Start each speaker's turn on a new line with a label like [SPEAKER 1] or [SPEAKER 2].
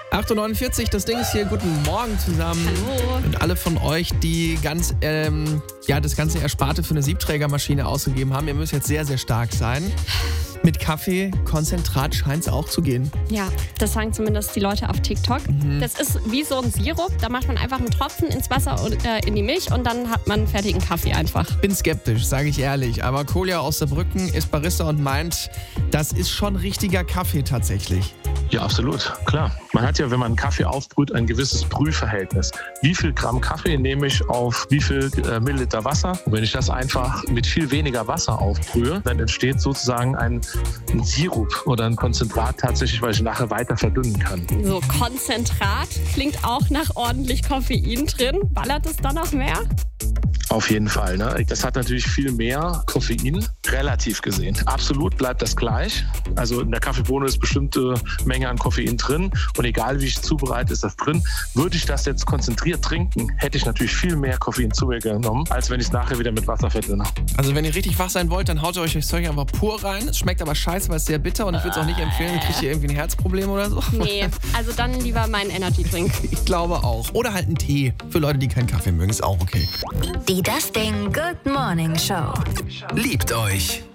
[SPEAKER 1] 8.49 Uhr, das Ding ist hier. Guten Morgen zusammen.
[SPEAKER 2] Hallo.
[SPEAKER 1] Und alle von euch, die das ganze Ersparte für eine Siebträgermaschine ausgegeben haben, ihr müsst jetzt sehr, sehr stark sein. Mit Kaffeekonzentrat scheint es auch zu gehen.
[SPEAKER 2] Ja, das sagen zumindest die Leute auf TikTok. Das ist wie so ein Sirup. Da macht man einfach einen Tropfen ins Wasser und in die Milch und dann hat man fertigen Kaffee einfach.
[SPEAKER 1] Bin skeptisch, sage ich ehrlich. Aber Kolja aus Saarbrücken ist Barista und meint, das ist schon richtiger Kaffee tatsächlich.
[SPEAKER 3] Ja, absolut, klar. Man hat ja, wenn man Kaffee aufbrüht, ein gewisses Brühverhältnis. Wie viel Gramm Kaffee nehme ich auf wie viel Milliliter Wasser? Und wenn ich das einfach mit viel weniger Wasser aufbrühe, dann entsteht sozusagen ein Sirup oder ein Konzentrat tatsächlich, weil ich nachher weiter verdünnen kann.
[SPEAKER 2] So, Konzentrat klingt auch nach ordentlich Koffein drin. Ballert es da noch mehr?
[SPEAKER 3] Auf jeden Fall. Ne? Das hat natürlich viel mehr Koffein, relativ gesehen. Absolut bleibt das gleich. Also in der Kaffeebohne ist bestimmte Menge an Koffein drin und egal wie ich zubereite, ist das drin. Würde ich das jetzt konzentriert trinken, hätte ich natürlich viel mehr Koffein zu mir genommen, als wenn ich es nachher wieder mit Wasser verdünne.
[SPEAKER 1] Also wenn ihr richtig wach sein wollt, dann haut ihr euch das Zeug einfach pur rein. Es schmeckt aber scheiße, weil es sehr bitter und ich würde es auch nicht empfehlen. Dann kriegt ihr irgendwie ein Herzproblem oder so.
[SPEAKER 2] Nee, also dann lieber meinen Energy-Drink.
[SPEAKER 1] Ich glaube auch. Oder halt einen Tee. Für Leute, die keinen Kaffee mögen, ist auch okay.
[SPEAKER 4] Die Das Ding Good Morning Show.
[SPEAKER 5] Liebt euch.